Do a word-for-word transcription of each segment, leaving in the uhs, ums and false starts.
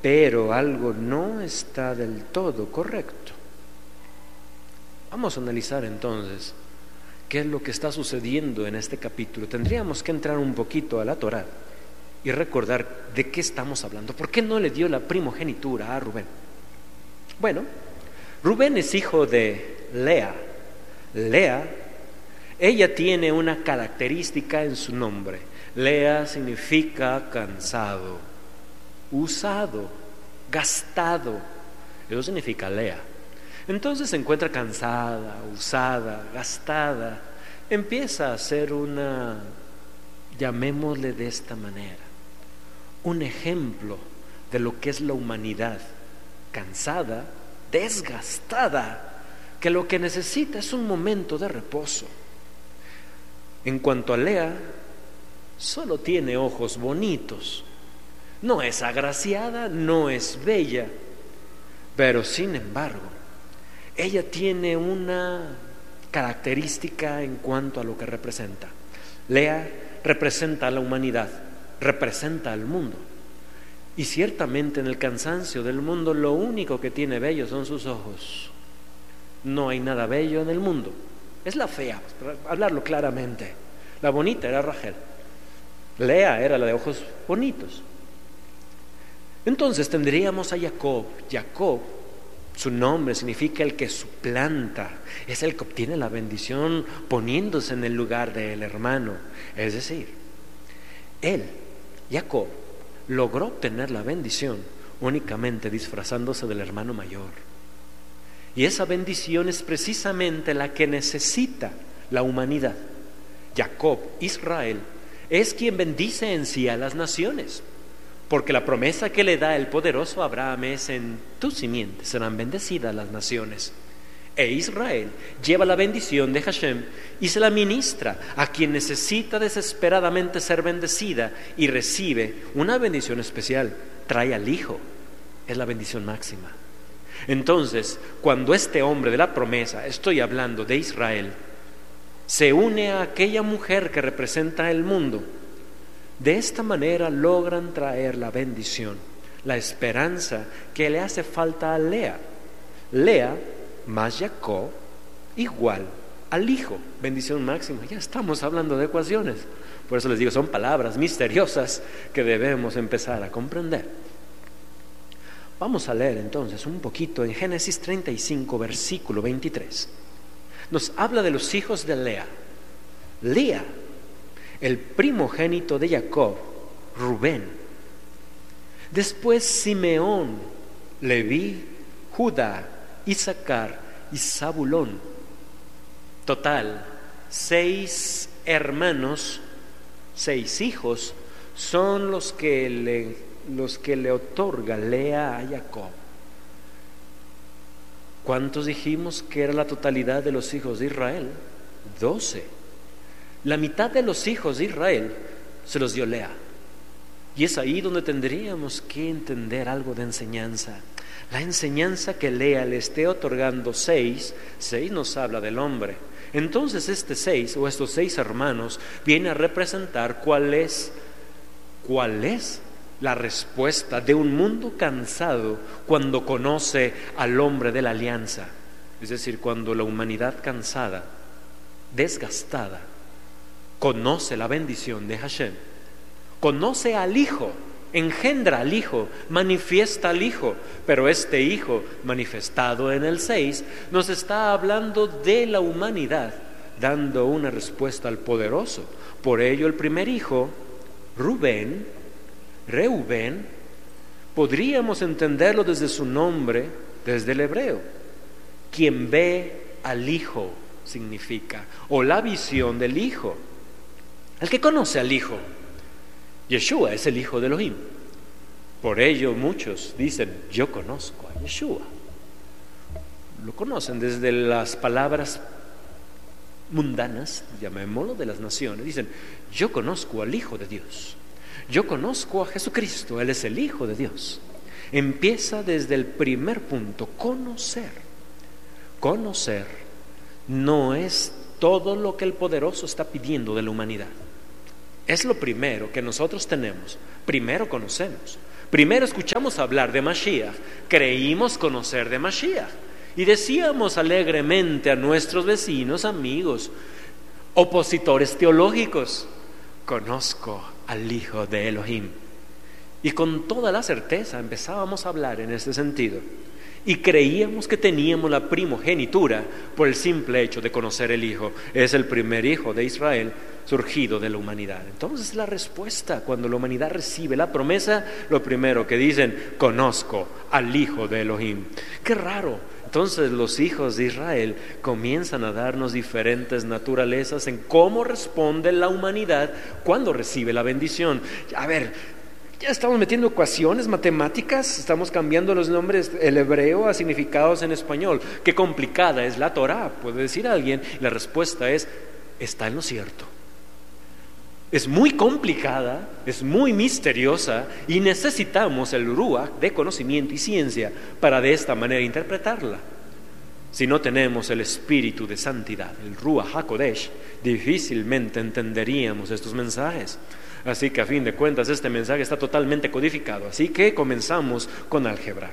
pero algo no está del todo correcto. Vamos a analizar entonces qué es lo que está sucediendo en este capítulo. Tendríamos que entrar un poquito a la Torá y recordar de qué estamos hablando. ¿Por qué no le dio la primogenitura a Rubén? Bueno, Rubén es hijo de Lea. Lea, ella tiene una característica en su nombre. Lea significa cansado, usado, gastado. Eso significa Lea. Entonces se encuentra cansada, usada, gastada. Empieza a ser una, llamémosle de esta manera, un ejemplo de lo que es la humanidad, cansada, desgastada, que lo que necesita es un momento de reposo. En cuanto a Lea, solo tiene ojos bonitos, no es agraciada, no es bella, pero sin embargo, ella tiene una característica en cuanto a lo que representa. Lea representa a la humanidad, representa al mundo. Y ciertamente en el cansancio del mundo lo único que tiene bello son sus ojos. No hay nada bello en el mundo. Es la fea, para hablarlo claramente. La bonita era Rachel. Lea era la de ojos bonitos. Entonces tendríamos a Jacob. Jacob, su nombre significa el que suplanta, es el que obtiene la bendición poniéndose en el lugar del hermano. Es decir, él, Jacob, logró obtener la bendición únicamente disfrazándose del hermano mayor. Y esa bendición es precisamente la que necesita la humanidad. Jacob, Israel, es quien bendice en sí a las naciones. Porque la promesa que le da el poderoso Abraham es: en tu simiente serán bendecidas las naciones. E Israel lleva la bendición de Hashem y se la ministra a quien necesita desesperadamente ser bendecida y recibe una bendición especial. Trae al Hijo, es la bendición máxima. Entonces, cuando este hombre de la promesa, estoy hablando de Israel, se une a aquella mujer que representa el mundo, de esta manera logran traer la bendición, la esperanza que le hace falta a Lea. Lea más Jacob igual al Hijo, bendición máxima. Ya estamos hablando de ecuaciones. Por eso les digo, son palabras misteriosas que debemos empezar a comprender. Vamos a leer entonces un poquito en Génesis treinta y cinco, versículo veintitrés. Nos habla de los hijos de Lea. Lea, el primogénito de Jacob, Rubén. Después Simeón, Leví, Judá, Isaacar y Zabulón. Total, seis hermanos, seis hijos son los que le, los que le otorga Lea a Jacob. ¿Cuántos dijimos que era la totalidad de los hijos de Israel? Doce. La mitad de los hijos de Israel se los dio Lea. Y es ahí donde tendríamos que entender algo de enseñanza. La enseñanza que Lea le esté otorgando seis, seis nos habla del hombre. Entonces este seis o estos seis hermanos viene a representar cuál es, cuál es la respuesta de un mundo cansado cuando conoce al hombre de la alianza. Es decir, cuando la humanidad cansada, desgastada, conoce la bendición de Hashem, conoce al Hijo, engendra al Hijo, manifiesta al Hijo. Pero este Hijo manifestado en el seis nos está hablando de la humanidad, dando una respuesta al poderoso. Por ello el primer hijo, Rubén, Reubén, podríamos entenderlo desde su nombre, desde el hebreo. Quien ve al Hijo significa, o la visión del Hijo. El que conoce al Hijo. Yeshua es el Hijo de Elohim. Por ello muchos dicen: yo conozco a Yeshua. Lo conocen desde las palabras mundanas, llamémoslo, de las naciones. Dicen: yo conozco al Hijo de Dios. Yo conozco a Jesucristo, Él es el Hijo de Dios. Empieza desde el primer punto, conocer. Conocer no es todo lo que el poderoso está pidiendo de la humanidad. Es lo primero que nosotros tenemos. Primero conocemos, Primero escuchamos hablar de Mashiach, creímos conocer de Mashiach y decíamos alegremente a nuestros vecinos, amigos, opositores teológicos: conozco al Hijo de Elohim. Y con toda la certeza empezábamos a hablar en ese sentido. Y creíamos que teníamos la primogenitura por el simple hecho de conocer el Hijo. Es el primer Hijo de Israel surgido de la humanidad. Entonces la respuesta cuando la humanidad recibe la promesa, lo primero que dicen: conozco al Hijo de Elohim. ¡Qué raro! Entonces los hijos de Israel comienzan a darnos diferentes naturalezas en cómo responde la humanidad cuando recibe la bendición. A ver, ya estamos metiendo ecuaciones matemáticas, estamos cambiando los nombres el hebreo a significados en español. Qué complicada es la Torá, puede decir alguien. La respuesta es: está en lo cierto. Es muy complicada, es muy misteriosa y necesitamos el ruach de conocimiento y ciencia para de esta manera interpretarla. Si no tenemos el espíritu de santidad, el ruach hakodesh, difícilmente entenderíamos estos mensajes. Así que a fin de cuentas este mensaje está totalmente codificado. Así que comenzamos con álgebra.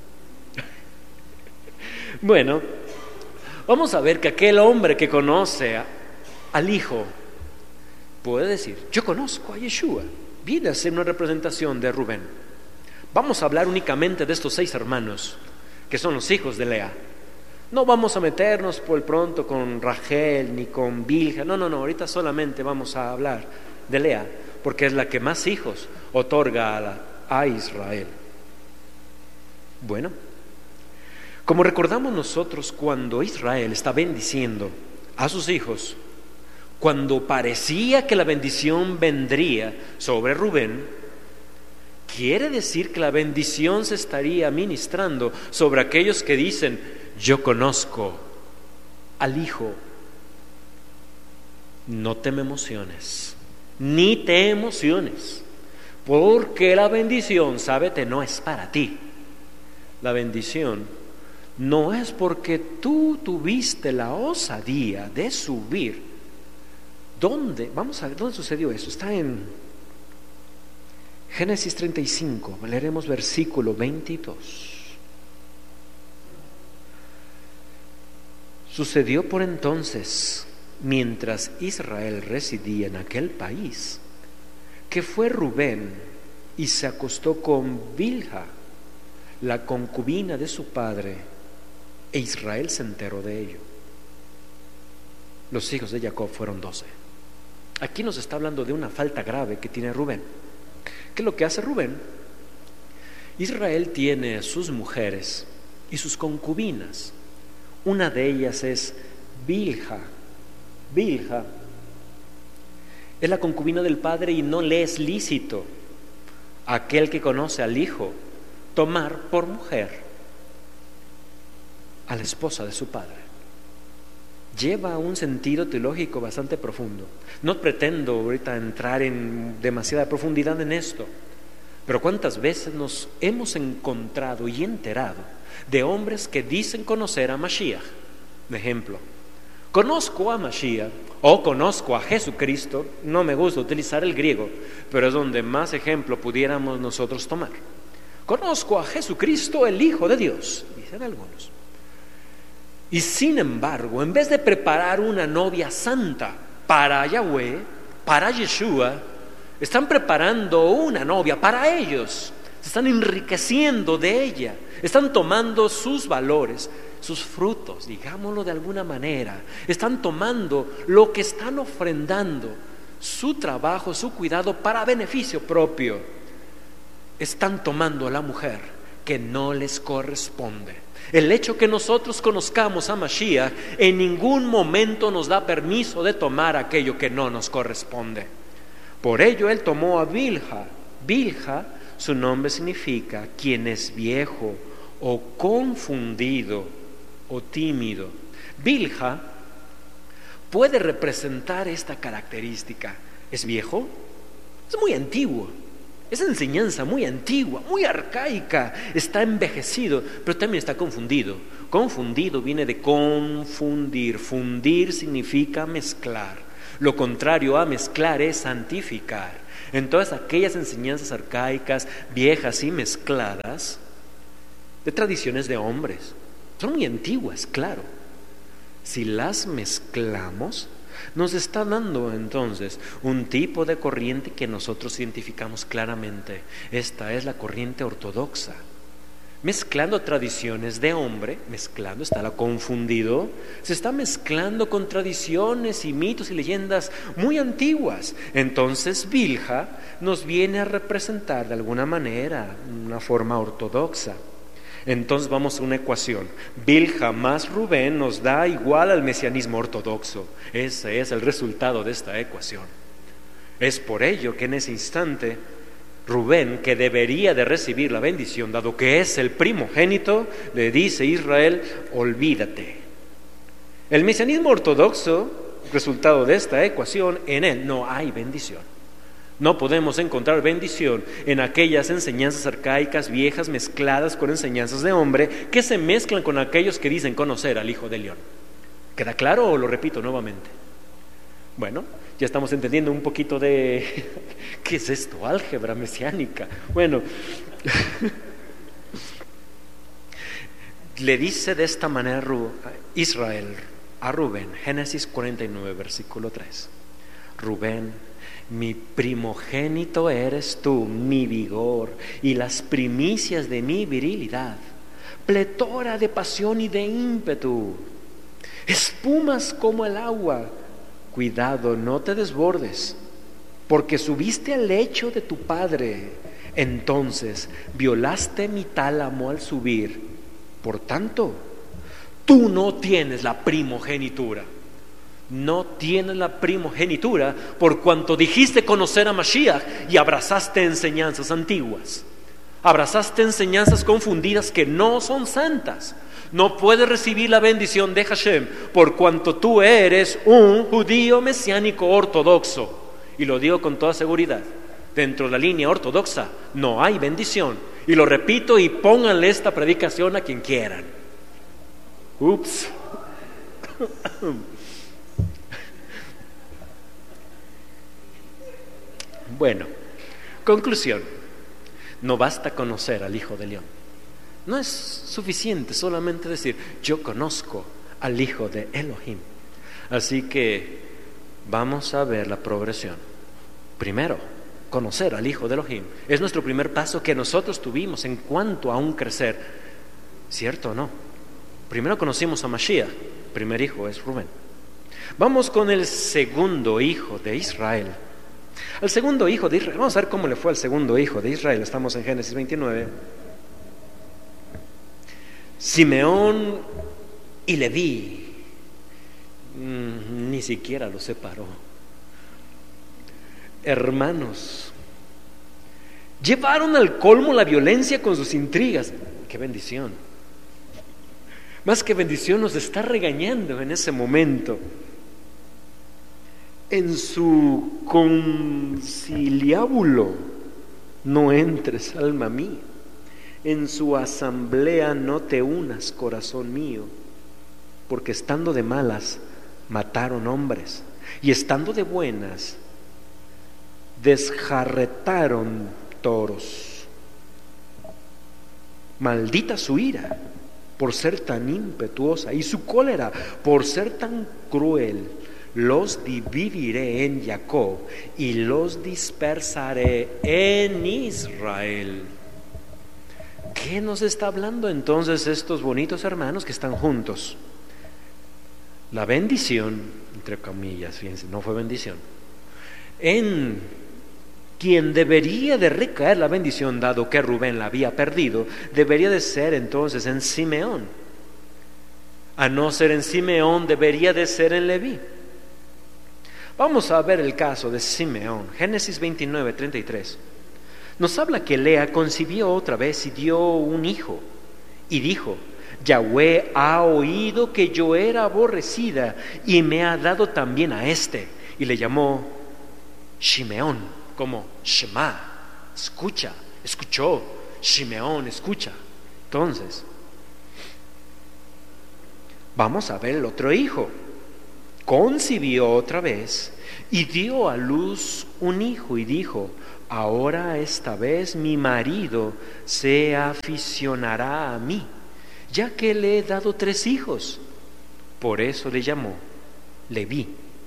Bueno, vamos a ver que aquel hombre que conoce a, al Hijo puede decir: yo conozco a Yeshua. Viene a ser una representación de Rubén. Vamos a hablar únicamente de estos seis hermanos que son los hijos de Lea. No vamos a meternos por el pronto con Rachel ni con Bilha. No, no, no, ahorita solamente vamos a hablar de Lea, porque es la que más hijos otorga a, la, a Israel. Bueno, como recordamos nosotros cuando Israel está bendiciendo a sus hijos, cuando parecía que la bendición vendría sobre Rubén, quiere decir que la bendición se estaría ministrando sobre aquellos que dicen: yo conozco al Hijo. No te me emociones, ni te emociones, porque la bendición, sábete, no es para ti. La bendición no es porque tú tuviste la osadía de subir. ¿Dónde? Vamos a ver, ¿dónde sucedió eso? Está en Génesis treinta y cinco, leeremos versículo veintidós. Sucedió por entonces, mientras Israel residía en aquel país, que fue Rubén y se acostó con Bilha, la concubina de su padre, e Israel se enteró de ello. Los hijos de Jacob fueron doce. Aquí nos está hablando de una falta grave que tiene Rubén. ¿Qué es lo que hace Rubén? Israel tiene sus mujeres y sus concubinas. Una de ellas es Bilha. Bilha es la concubina del padre y no le es lícito a aquel que conoce al hijo tomar por mujer a la esposa de su padre. Lleva un sentido teológico bastante profundo. No pretendo ahorita entrar en demasiada profundidad en esto, pero cuántas veces nos hemos encontrado y enterado de hombres que dicen conocer a Mashiach. De ejemplo, conozco a Mashiach o conozco a Jesucristo. No me gusta utilizar el griego, pero es donde más ejemplo pudiéramos nosotros tomar. Conozco a Jesucristo, el Hijo de Dios, dicen algunos. Y sin embargo, en vez de preparar una novia santa para Yahweh, para Yeshua, están preparando una novia para ellos. Se están enriqueciendo de ella. Están tomando sus valores, sus frutos, digámoslo de alguna manera. Están tomando lo que están ofrendando, su trabajo, su cuidado para beneficio propio. Están tomando a la mujer que no les corresponde. El hecho que nosotros conozcamos a Mashiach en ningún momento nos da permiso de tomar aquello que no nos corresponde. Por ello él tomó a Bilha. Bilha, su nombre significa quien es viejo o confundido o tímido. Bilha puede representar esta característica. ¿Es viejo? Es muy antiguo. Esa enseñanza muy antigua, muy arcaica, está envejecido, pero también está confundido. Confundido viene de confundir. Fundir significa mezclar. Lo contrario a mezclar es santificar. en todas aquellas enseñanzas arcaicas, viejas y mezcladas, de tradiciones de hombres. Son muy antiguas, claro. Si las mezclamos, nos está dando entonces un tipo de corriente que nosotros identificamos claramente. Esta es la corriente ortodoxa. Mezclando tradiciones de hombre, mezclando, está la confundido, se está mezclando con tradiciones y mitos y leyendas muy antiguas. Entonces Bilha nos viene a representar de alguna manera una forma ortodoxa. Entonces vamos a una ecuación. Bilha más Rubén nos da igual al mesianismo ortodoxo. Ese es el resultado de esta ecuación. Es por ello que en ese instante Rubén, que debería de recibir la bendición, dado que es el primogénito, le dice a Israel: olvídate. El mesianismo ortodoxo, resultado de esta ecuación, en él no hay bendición. No podemos encontrar bendición en aquellas enseñanzas arcaicas viejas mezcladas con enseñanzas de hombre que se mezclan con aquellos que dicen conocer al Hijo del León. ¿Queda claro o lo repito nuevamente? Bueno, ya estamos entendiendo un poquito de ¿qué es esto? Álgebra mesiánica. Bueno, le dice de esta manera Israel a Rubén, Génesis cuarenta y nueve, versículo tres. Rubén, mi primogénito eres tú, mi vigor y las primicias de mi virilidad, pletora de pasión y de ímpetu, espumas como el agua. Cuidado, no te desbordes, porque subiste al lecho de tu padre, entonces violaste mi tálamo al subir. Por tanto, tú no tienes la primogenitura. No tienes la primogenitura por cuanto dijiste conocer a Mashiach y abrazaste enseñanzas antiguas. Abrazaste enseñanzas confundidas que no son santas. No puedes recibir la bendición de Hashem por cuanto tú eres un judío mesiánico ortodoxo. Y lo digo con toda seguridad. Dentro de la línea ortodoxa no hay bendición. Y lo repito, y pónganle esta predicación a quien quieran. Ups. Bueno, conclusión. No basta conocer al Hijo del León. No es suficiente solamente decir yo conozco al Hijo de Elohim. Así que vamos a ver la progresión. Primero, conocer al Hijo de Elohim es nuestro primer paso que nosotros tuvimos en cuanto a un crecer. ¿Cierto o no? Primero conocimos a Mashiach. Primer hijo es Rubén. Vamos con el segundo hijo de Israel. Al segundo hijo de Israel, vamos a ver cómo le fue al segundo hijo de Israel. Estamos en Génesis veintinueve. Simeón y Leví, mm, ni siquiera los separó. Hermanos, llevaron al colmo la violencia con sus intrigas. ¡Qué bendición! Más que bendición, nos está regañando en ese momento. En su conciliábulo no entres, alma mía. En su asamblea no te unas, corazón mío, porque estando de malas mataron hombres, y estando de buenas desjarretaron toros. Maldita su ira por ser tan impetuosa, y su cólera por ser tan cruel. Los dividiré en Jacob y los dispersaré en Israel. ¿Qué nos está hablando entonces estos bonitos hermanos que están juntos? La bendición, entre comillas, fíjense, no fue bendición, en quien debería de recaer la bendición, dado que Rubén la había perdido, debería de ser entonces en Simeón. A no ser en Simeón, debería de ser en Leví. Vamos a ver el caso de Simeón. Génesis veintinueve, treinta y tres. Nos habla que Lea concibió otra vez y dio un hijo, y dijo: Yahweh ha oído que yo era aborrecida y me ha dado también a este, y le llamó Shimeón, como Shema, escucha, escuchó, Shimeón, escucha. Entonces, vamos a ver el otro hijo. concibió otra vez y dio a luz un hijo y dijo: ahora esta vez mi marido se aficionará a mí, ya que le he dado tres hijos. Por eso le llamó Leví.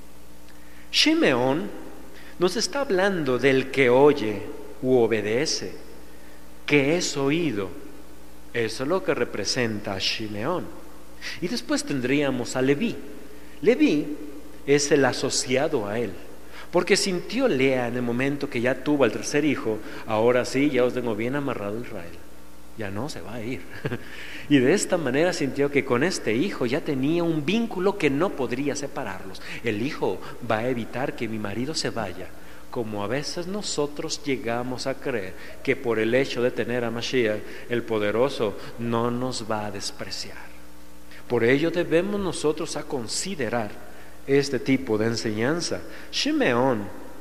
Shimeón nos está hablando del que oye u obedece, que es oído. Eso es lo que representa a Shimeón. Y después tendríamos a Leví. Leví es el asociado a él, porque sintió Lea en el momento que ya tuvo al tercer hijo: ahora sí, ya os tengo bien amarrado Israel, ya no se va a ir. Y de esta manera sintió que con este hijo ya tenía un vínculo que no podría separarlos. El hijo va a evitar que mi marido se vaya, como a veces nosotros llegamos a creer que por el hecho de tener a Mashiach, el poderoso, no nos va a despreciar. Por ello debemos nosotros a considerar este tipo de enseñanza. Shimeón,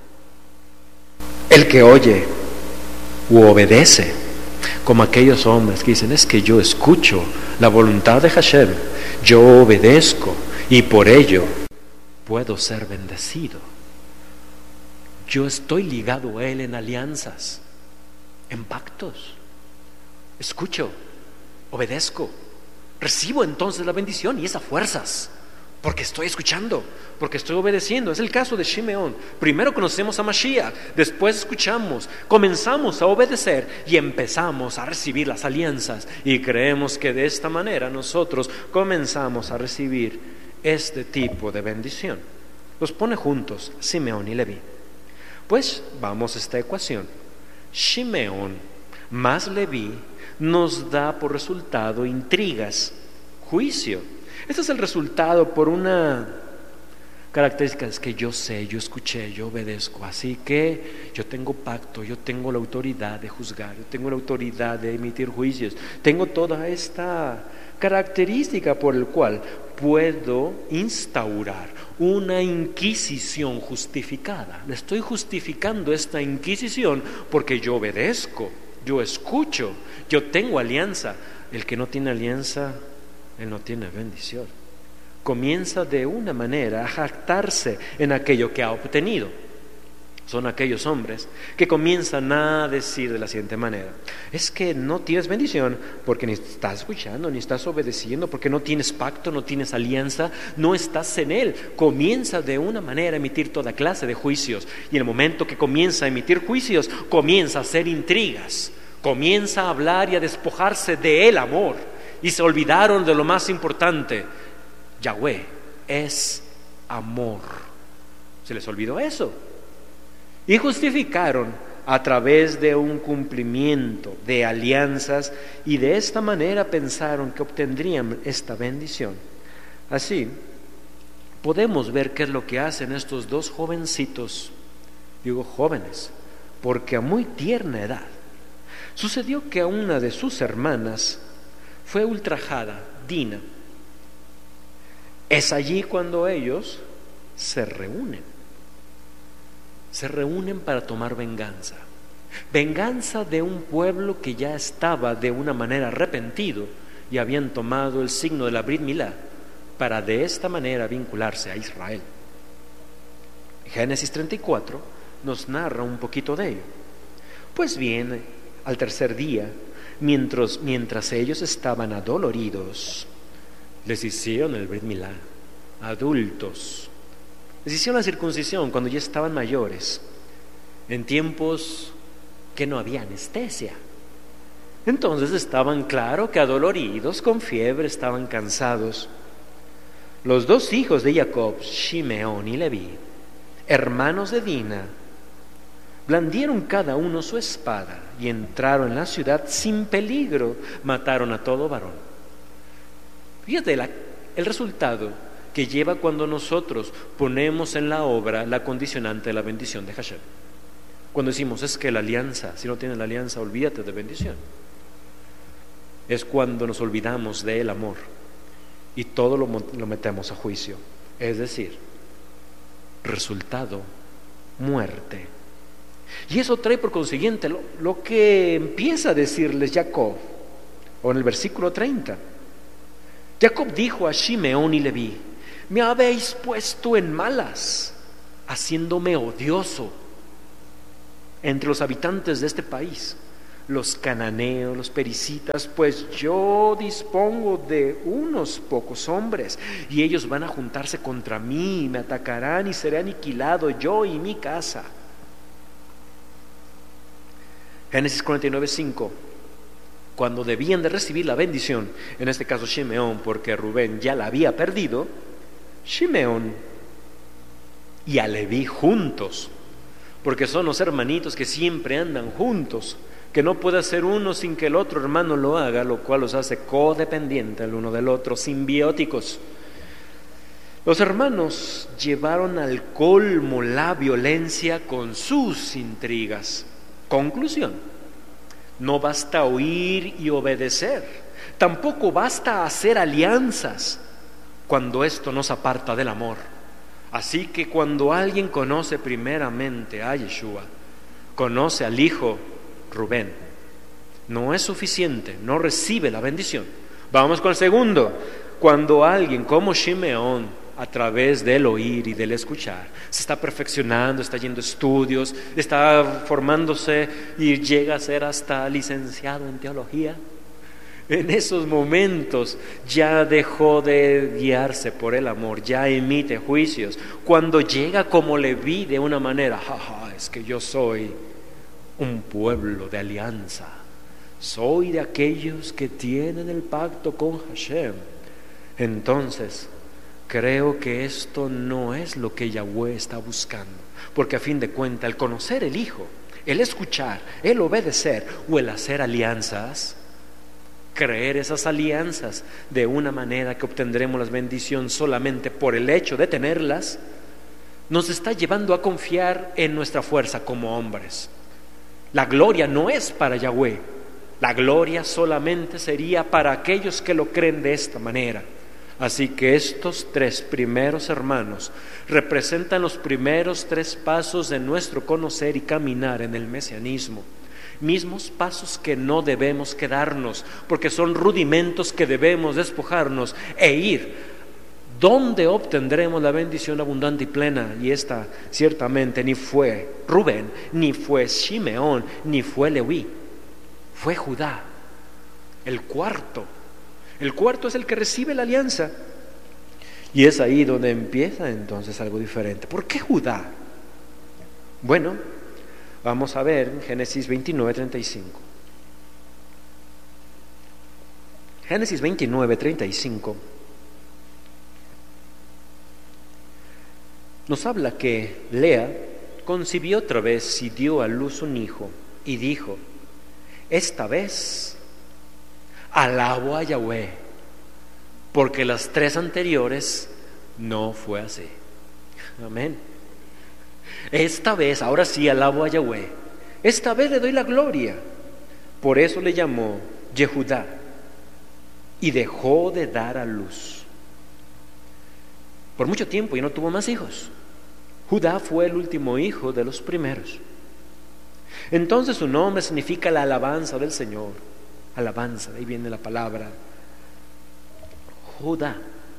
el que oye u obedece, como aquellos hombres que dicen: es que yo escucho la voluntad de Hashem, yo obedezco y por ello puedo ser bendecido. Yo estoy ligado a Él en alianzas, en pactos. Escucho, obedezco, recibo entonces la bendición y esas fuerzas, porque estoy escuchando, porque estoy obedeciendo. Es el caso de Shimeón. Primero conocemos a Mashiach, después escuchamos, comenzamos a obedecer y empezamos a recibir las alianzas, y creemos que de esta manera nosotros comenzamos a recibir este tipo de bendición. Los pone juntos, Simeón y Leví. Pues vamos a esta ecuación. Shimeón más Leví nos da por resultado intrigas, juicio. Este es el resultado por una característica: es que yo sé, yo escuché, yo obedezco, así que yo tengo pacto, yo tengo la autoridad de juzgar, yo tengo la autoridad de emitir juicios, tengo toda esta característica por el cual puedo instaurar una inquisición justificada. Le estoy justificando esta inquisición porque yo obedezco, yo escucho, yo tengo alianza. El que no tiene alianza, él no tiene bendición. Comienza de una manera a jactarse en aquello que ha obtenido. Son aquellos hombres que comienzan a decir de la siguiente manera: es que no tienes bendición porque ni estás escuchando, ni estás obedeciendo, porque no tienes pacto, no tienes alianza, no estás en Él. Comienza de una manera a emitir toda clase de juicios, y en el momento que comienza a emitir juicios, comienza a hacer intrigas, comienza a hablar y a despojarse del amor, y se olvidaron de lo más importante: Yahweh es amor. Se les olvidó eso. Y justificaron a través de un cumplimiento de alianzas, y de esta manera pensaron que obtendrían esta bendición. Así podemos ver qué es lo que hacen estos dos jovencitos. Digo jóvenes porque a muy tierna edad sucedió que a una de sus hermanas fue ultrajada, Dina. Es allí cuando ellos se reúnen. Se reúnen para tomar venganza. Venganza de un pueblo que ya estaba de una manera arrepentido y habían tomado el signo de la Brit Milá para de esta manera vincularse a Israel. Génesis treinta y cuatro nos narra un poquito de ello. Pues bien, al tercer día, mientras, mientras ellos estaban adoloridos, les hicieron el Brit Milá, adultos. Les hicieron la circuncisión cuando ya estaban mayores, en tiempos que no había anestesia. Entonces estaban, claro, que adoloridos, con fiebre, estaban cansados. Los dos hijos de Jacob, Shimeón y Leví, hermanos de Dina, blandieron cada uno su espada y entraron en la ciudad sin peligro, mataron a todo varón. Fíjate la, el resultado que lleva cuando nosotros ponemos en la obra la condicionante de la bendición de Hashem. Cuando decimos: es que la alianza, si no tienes la alianza, olvídate de bendición. Es cuando nos olvidamos del amor y todo lo, lo metemos a juicio. Es decir, resultado, muerte. Y eso trae por consiguiente lo, lo que empieza a decirles Jacob, o en el versículo treinta. Jacob dijo a Shimeón y Leví: Me habéis puesto en malas, haciéndome odioso entre los habitantes de este país, los cananeos, los pericitas, pues yo dispongo de unos pocos hombres, y ellos van a juntarse contra mí, me atacarán y seré aniquilado yo y mi casa. Génesis cuarenta y nueve, cinco. Cuando debían de recibir la bendición, en este caso Shimeón, porque Rubén ya la había perdido, Shimeón y a Leví juntos, porque son los hermanitos que siempre andan juntos, que no puede hacer uno sin que el otro hermano lo haga, lo cual los hace codependientes el uno del otro, simbióticos. Los hermanos llevaron al colmo la violencia con sus intrigas. Conclusión: no basta oír y obedecer, tampoco basta hacer alianzas cuando esto nos aparta del amor. Así que cuando alguien conoce primeramente a Yeshua, conoce al hijo Rubén, no es suficiente, no recibe la bendición. Vamos con el segundo. Cuando alguien como Shimeón, a través del oír y del escuchar, se está perfeccionando, está yendo a estudios, está formándose y llega a ser hasta licenciado en teología, en esos momentos ya dejó de guiarse por el amor, ya emite juicios. Cuando llega como Leví de una manera, jaja, es que yo soy un pueblo de alianza, soy de aquellos que tienen el pacto con Hashem, entonces creo que esto no es lo que Yahweh está buscando, porque a fin de cuentas el conocer el Hijo, el escuchar, el obedecer o el hacer alianzas, creer esas alianzas de una manera que obtendremos las bendiciones solamente por el hecho de tenerlas, nos está llevando a confiar en nuestra fuerza como hombres. La gloria no es para Yahweh, la gloria solamente sería para aquellos que lo creen de esta manera. Así que estos tres primeros hermanos representan los primeros tres pasos de nuestro conocer y caminar en el mesianismo. Mismos pasos que no debemos quedarnos, porque son rudimentos que debemos despojarnos e ir donde obtendremos la bendición abundante y plena. Y esta ciertamente ni fue Rubén, ni fue Shimeón, ni fue Leví, fue Judá, el cuarto. El cuarto es el que recibe la alianza. Y es ahí donde empieza entonces algo diferente. ¿Por qué Judá? Bueno, vamos a ver en Génesis veintinueve, treinta y cinco. Génesis veintinueve, treinta y cinco nos habla que Lea concibió otra vez y dio a luz un hijo, y dijo: esta vez alabo a Yahweh, porque las tres anteriores no fue así. Amén. Esta vez, ahora sí alabo a Yahweh, esta vez le doy la gloria. Por eso le llamó Yehudá, y dejó de dar a luz. Por mucho tiempo ya no tuvo más hijos. Judá fue el último hijo de los primeros. Entonces su nombre significa la alabanza del Señor. Alabanza, de ahí viene la palabra Judá.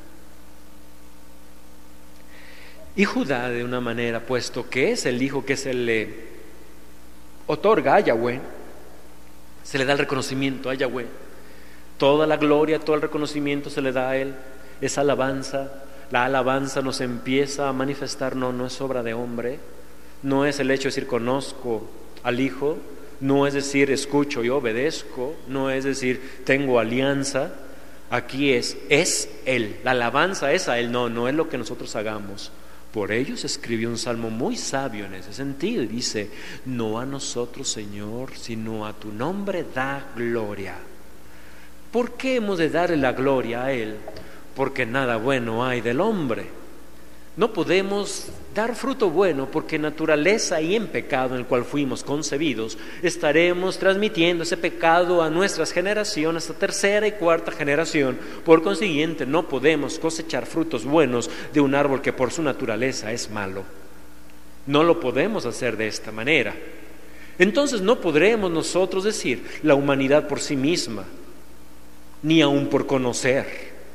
Y Judá, de una manera, puesto que es el hijo que se le otorga a Yahweh, se le da el reconocimiento a Yahweh, toda la gloria, todo el reconocimiento se le da a él. Esa alabanza, la alabanza nos empieza a manifestar, no, no es obra de hombre, no es el hecho de decir conozco al Hijo, no es decir escucho y obedezco, no es decir tengo alianza. Aquí es, es Él, la alabanza es a Él, no, no es lo que nosotros hagamos. Por ello se escribió un salmo muy sabio en ese sentido, y dice: no a nosotros, Señor, sino a tu nombre da gloria. ¿Por qué hemos de darle la gloria a Él? Porque nada bueno hay del hombre. No podemos dar fruto bueno porque en naturaleza y en pecado en el cual fuimos concebidos estaremos transmitiendo ese pecado a nuestras generaciones, a tercera y cuarta generación. Por consiguiente, no podemos cosechar frutos buenos de un árbol que por su naturaleza es malo. No lo podemos hacer de esta manera. Entonces no podremos nosotros decir la humanidad por sí misma, ni aun por conocer,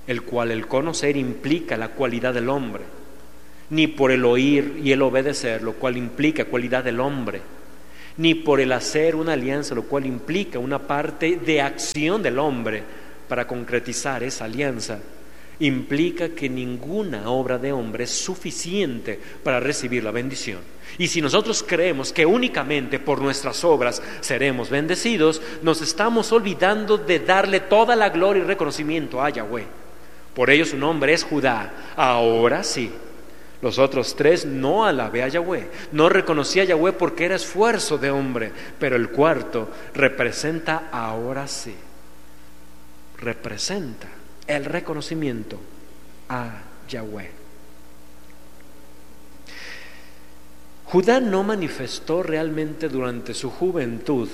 el cual el conocer implica la cualidad del hombre, ni por el oír y el obedecer, lo cual implica cualidad del hombre, ni por el hacer una alianza, lo cual implica una parte de acción del hombre para concretizar esa alianza. Implica que ninguna obra de hombre es suficiente para recibir la bendición. Y si nosotros creemos que únicamente por nuestras obras seremos bendecidos, nos estamos olvidando de darle toda la gloria y reconocimiento a Yahweh. Por ello su nombre es Judá. Ahora sí. Los otros tres no alabé a Yahweh, no reconocí a Yahweh porque era esfuerzo de hombre, pero el cuarto representa ahora sí, representa el reconocimiento a Yahweh. Judá no manifestó realmente durante su juventud,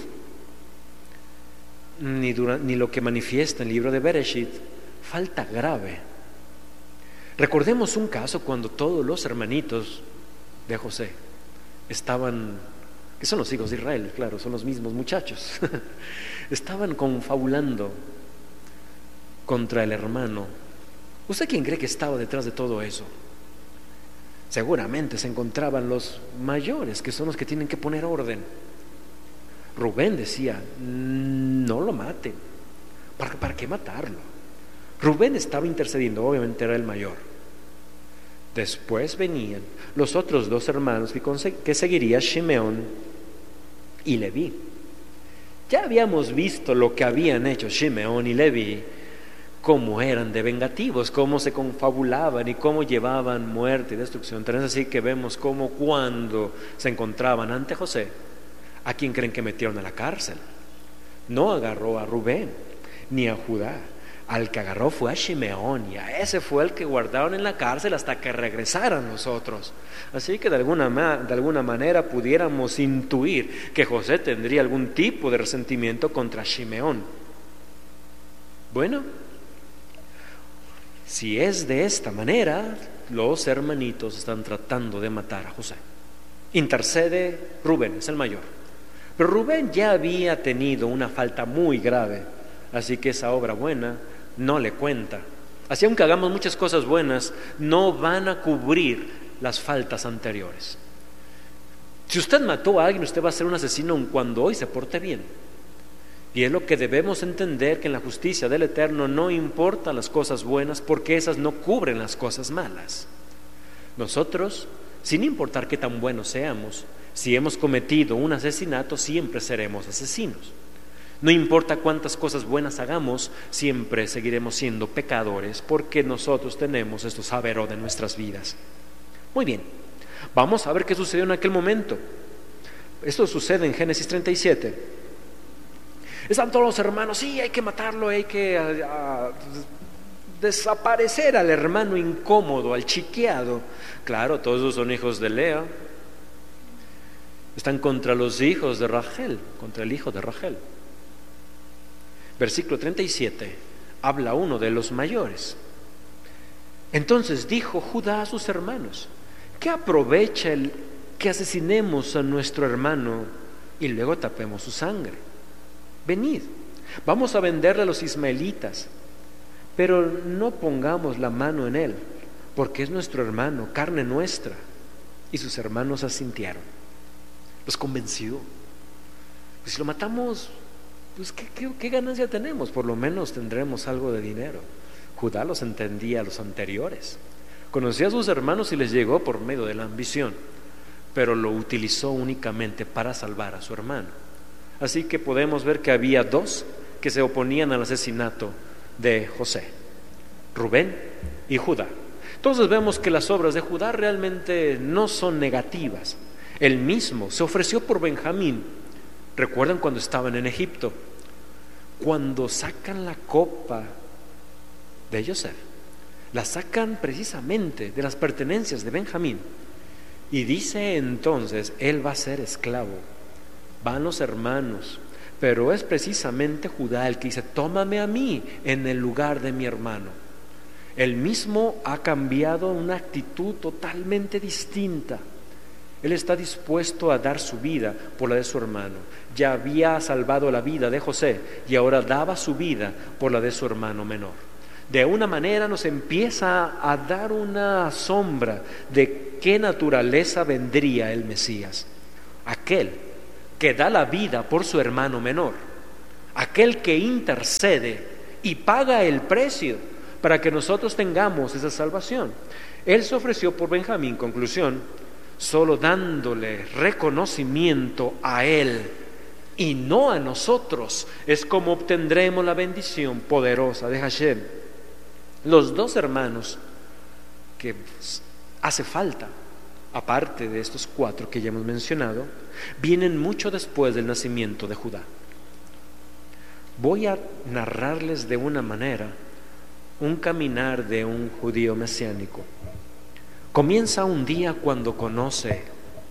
ni, durante, ni lo que manifiesta en el libro de Bereshit, falta grave. Recordemos un caso cuando todos los hermanitos de José estaban, que son los hijos de Israel, claro, son los mismos muchachos, estaban confabulando contra el hermano. ¿Usted quién cree que estaba detrás de todo eso? Seguramente se encontraban los mayores, que son los que tienen que poner orden. Rubén decía, no lo maten. ¿Para, para qué matarlo? Rubén estaba intercediendo, obviamente era el mayor. Después venían los otros dos hermanos que, que seguiría Shimeón y Leví. Ya habíamos visto lo que habían hecho Shimeón y Leví, cómo eran de vengativos, cómo se confabulaban y cómo llevaban muerte y destrucción. Tan es así que vemos cómo cuando se encontraban ante José, ¿a quién creen que metieron a la cárcel? No agarró a Rubén ni a Judá. Al que agarró fue a Shimeón, y a ese fue el que guardaron en la cárcel hasta que regresaran los otros. Así que de alguna, de alguna manera pudiéramos intuir que José tendría algún tipo de resentimiento contra Shimeón. Bueno, si es de esta manera, los hermanitos están tratando de matar a José. Intercede Rubén, es el mayor. Pero Rubén ya había tenido una falta muy grave, así que esa obra buena no le cuenta. Así, aunque hagamos muchas cosas buenas, no van a cubrir las faltas anteriores. Si usted mató a alguien, usted va a ser un asesino cuando hoy se porte bien. Y es lo que debemos entender, que en la justicia del Eterno no importan las cosas buenas, porque esas no cubren las cosas malas. Nosotros, sin importar qué tan buenos seamos, si hemos cometido un asesinato, siempre seremos asesinos. No importa cuántas cosas buenas hagamos, siempre seguiremos siendo pecadores, porque nosotros tenemos estos averot en nuestras vidas. Muy bien, vamos a ver qué sucedió en aquel momento. Esto sucede en Génesis treinta y siete. Están todos los hermanos, sí, hay que matarlo, hay que a, a, desaparecer al hermano incómodo, al chiqueado. Claro, todos esos son hijos de Lea. Están contra los hijos de Rachel, contra el hijo de Rachel. Versículo treinta y siete, habla uno de los mayores. Entonces dijo Judá a sus hermanos, ¿qué aprovecha el que asesinemos a nuestro hermano y luego tapemos su sangre? Venid, vamos a venderle a los ismaelitas, pero no pongamos la mano en él, porque es nuestro hermano, carne nuestra. Y sus hermanos asintieron. Los convenció. Pues si lo matamos, pues ¿qué, qué, qué ganancia tenemos? Por lo menos tendremos algo de dinero. Judá los entendía a los anteriores. Conocía a sus hermanos y les llegó por medio de la ambición, pero lo utilizó únicamente para salvar a su hermano. Así que podemos ver que había dos que se oponían al asesinato de José: Rubén y Judá. Entonces vemos que las obras de Judá realmente no son negativas. Él mismo se ofreció por Benjamín. ¿Recuerdan cuando estaban en Egipto? Cuando sacan la copa de Yosef, la sacan precisamente de las pertenencias de Benjamín, y dice entonces, él va a ser esclavo, van los hermanos, pero es precisamente Judá el que dice, tómame a mí en el lugar de mi hermano. Él mismo ha cambiado una actitud totalmente distinta. Él está dispuesto a dar su vida por la de su hermano. Ya había salvado la vida de José y ahora daba su vida por la de su hermano menor. de una manera nos empieza a dar una sombra de qué naturaleza vendría el Mesías. Aquel que da la vida por su hermano menor, aquel que intercede y paga el precio para que nosotros tengamos esa salvación. Él se ofreció por Benjamín, conclusión, solo dándole reconocimiento a él y no a nosotros, es como obtendremos la bendición poderosa de Hashem. Los dos hermanos que hace falta, aparte de estos cuatro que ya hemos mencionado, vienen mucho después del nacimiento de Judá. Voy a narrarles de una manera un caminar de un judío mesiánico. Comienza un día cuando conoce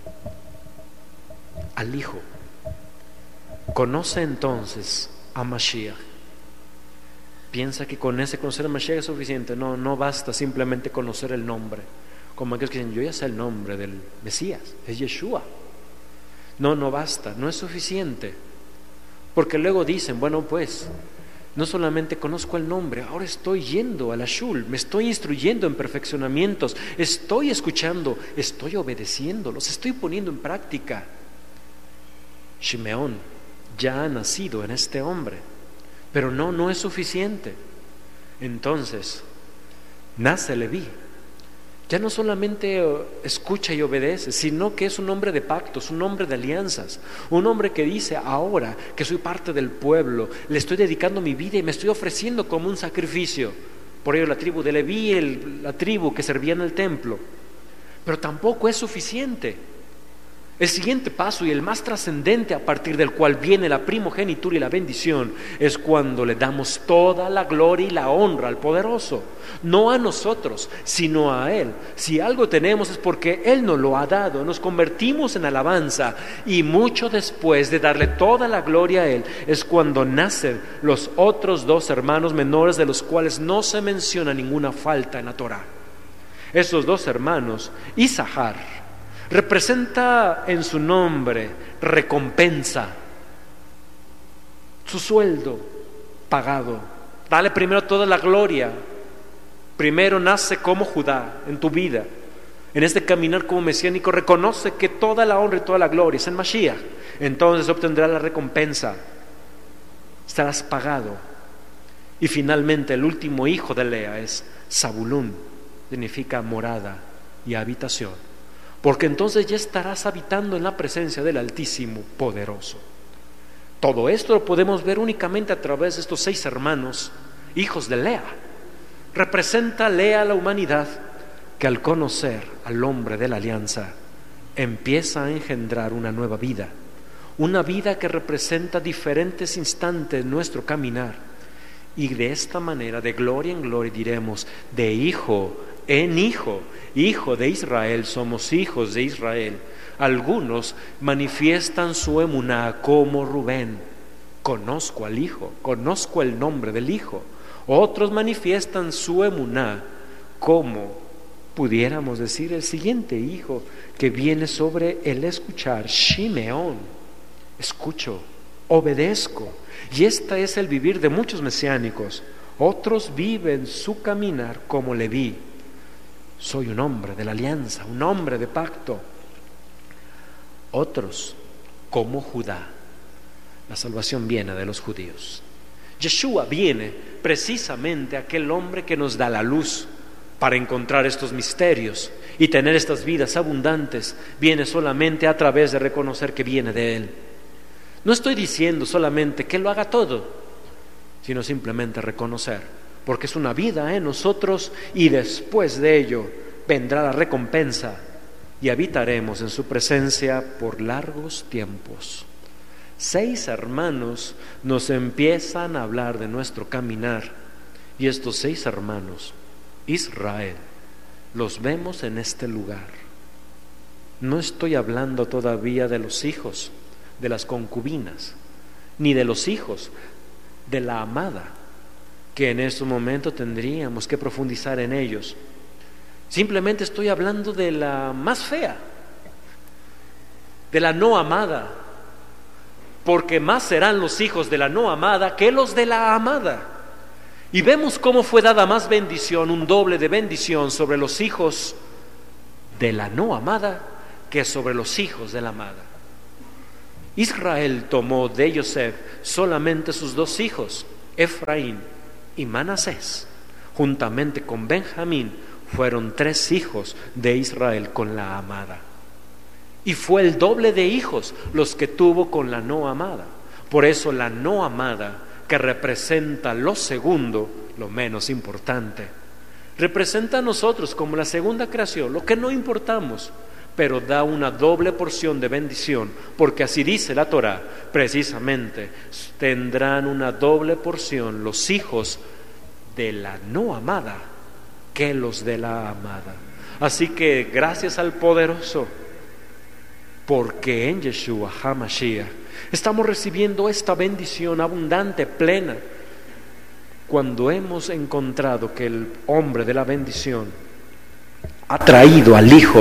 al Hijo. Conoce entonces a Mashiach. Piensa que con ese conocer a Mashiach es suficiente. No, no basta simplemente conocer el nombre. Como aquellos que dicen, yo ya sé el nombre del Mesías, es Yeshua. No, no basta, no es suficiente. Porque luego dicen, bueno pues, no solamente conozco el nombre, ahora estoy yendo a la shul, me estoy instruyendo en perfeccionamientos, estoy escuchando, estoy obedeciendo, los estoy poniendo en práctica. Shimeón ya ha nacido en este hombre, pero no, no es suficiente. Entonces, nace Leví. Ya no solamente escucha y obedece, sino que es un hombre de pactos, un hombre de alianzas, un hombre que dice, ahora que soy parte del pueblo, le estoy dedicando mi vida y me estoy ofreciendo como un sacrificio. Por ello la tribu de Leví, el, la tribu que servía en el templo. Pero tampoco es suficiente. El siguiente paso y el más trascendente, a partir del cual viene la primogenitura y la bendición, es cuando le damos toda la gloria y la honra al poderoso, no a nosotros, sino a Él. Si algo tenemos es porque Él nos lo ha dado, nos convertimos en alabanza, y mucho después de darle toda la gloria a Él es cuando nacen los otros dos hermanos menores, de los cuales no se menciona ninguna falta en la Torá. Esos dos hermanos, Isahar, representa en su nombre recompensa, su sueldo pagado. Dale primero toda la gloria. Primero nace como Judá en tu vida. En este caminar como mesiánico reconoce que toda la honra y toda la gloria es en Mashiach. Entonces obtendrás la recompensa. Estarás pagado. Y finalmente el último hijo de Lea es Zabulún. Significa morada y habitación. Porque entonces ya estarás habitando en la presencia del Altísimo Poderoso. Todo esto lo podemos ver únicamente a través de estos seis hermanos, hijos de Lea. Representa Lea a la humanidad, que al conocer al hombre de la alianza, empieza a engendrar una nueva vida. Una vida que representa diferentes instantes de nuestro caminar. Y de esta manera, de gloria en gloria, diremos, de hijo en hijo, hijo de Israel, somos hijos de Israel. Algunos manifiestan su emuná como Rubén, conozco al hijo, conozco el nombre del hijo. Otros manifiestan su emuná como, pudiéramos decir, el siguiente hijo que viene sobre el escuchar, Shimeón, escucho, obedezco. Y este es el vivir de muchos mesiánicos. Otros viven su caminar como Leví. Soy un hombre de la alianza, un hombre de pacto. Otros, como Judá. La salvación viene de los judíos. Yeshua viene precisamente aquel hombre que nos da la luz para encontrar estos misterios y tener estas vidas abundantes. Viene solamente a través de reconocer que viene de Él. No estoy diciendo solamente que lo haga todo, sino simplemente reconocer. Porque es una vida en nosotros y después de ello vendrá la recompensa y habitaremos en su presencia por largos tiempos. Seis hermanos nos empiezan a hablar de nuestro caminar, y estos seis hermanos, Israel, los vemos en este lugar. No estoy hablando todavía de los hijos de las concubinas, ni de los hijos de la amada, que en este momento tendríamos que profundizar en ellos. Simplemente estoy hablando de la más fea, de la no amada, porque más serán los hijos de la no amada que los de la amada. Y vemos cómo fue dada más bendición, un doble de bendición sobre los hijos de la no amada que sobre los hijos de la amada. Israel tomó de Yosef solamente sus dos hijos, Efraín y Manasés. Juntamente con Benjamín fueron tres hijos de Israel con la amada. Y fue el doble de hijos los que tuvo con la no amada. Por eso la no amada, que representa lo segundo, lo menos importante, representa a nosotros como la segunda creación, lo que no importamos, pero da una doble porción de bendición, porque así dice la Torá, precisamente, tendrán una doble porción los hijos de la no amada que los de la amada. Así que gracias al poderoso, porque en Yeshua HaMashiach estamos recibiendo esta bendición abundante, plena, cuando hemos encontrado que el hombre de la bendición ha traído al Hijo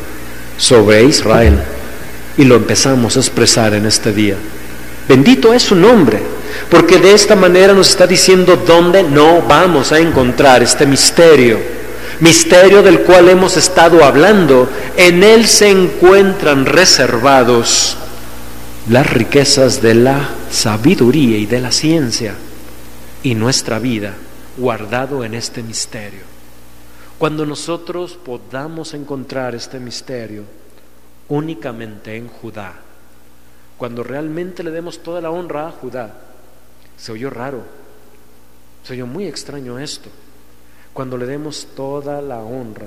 sobre Israel, y lo empezamos a expresar en este día. Bendito es su nombre, porque de esta manera nos está diciendo dónde no vamos a encontrar este misterio, misterio del cual hemos estado hablando. En él se encuentran reservados las riquezas de la sabiduría y de la ciencia, y nuestra vida guardado en este misterio. Cuando nosotros podamos encontrar este misterio únicamente en Judá, cuando realmente le demos toda la honra a Judá, se oyó raro, se oyó muy extraño esto, cuando le demos toda la honra,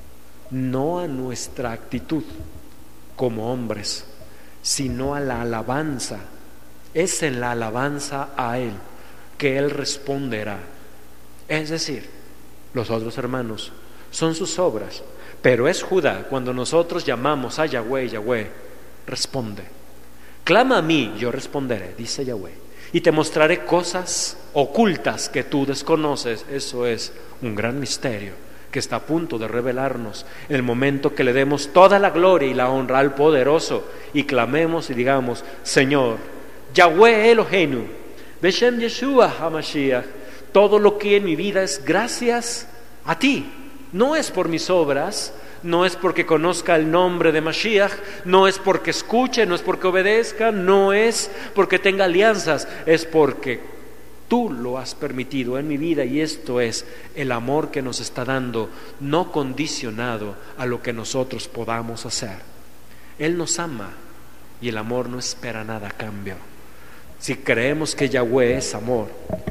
no a nuestra actitud como hombres, sino a la alabanza. Es en la alabanza a Él que Él responderá. Es decir, los otros hermanos son sus obras, pero es Judá. Cuando nosotros llamamos a Yahweh, Yahweh responde. Clama a mí, yo responderé, dice Yahweh, y te mostraré cosas ocultas que tú desconoces. Eso es un gran misterio que está a punto de revelarnos en el momento que le demos toda la gloria y la honra al poderoso y clamemos y digamos: Señor, Yahweh Eloheinu, Beshem Yeshua HaMashiach, todo lo que en mi vida es gracias a ti. No es por mis obras, no es porque conozca el nombre de Mashiach, no es porque escuche, no es porque obedezca, no es porque tenga alianzas, es porque tú lo has permitido en mi vida, y esto es el amor que nos está dando, no condicionado a lo que nosotros podamos hacer. Él nos ama y el amor no espera nada a cambio. Si creemos que Yahweh es amor,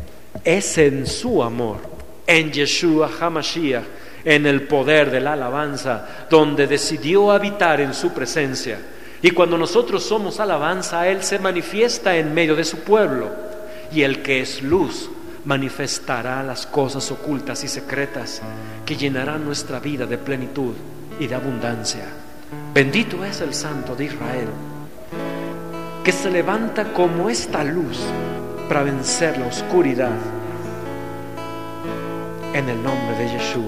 es en su amor, en Yeshua HaMashiach, en el poder de la alabanza, donde decidió habitar en su presencia. Y cuando nosotros somos alabanza, Él se manifiesta en medio de su pueblo, y el que es luz manifestará las cosas ocultas y secretas que llenarán nuestra vida de plenitud y de abundancia. Bendito es el Santo de Israel, que se levanta como esta luz para vencer la oscuridad, en el nombre de Yeshua.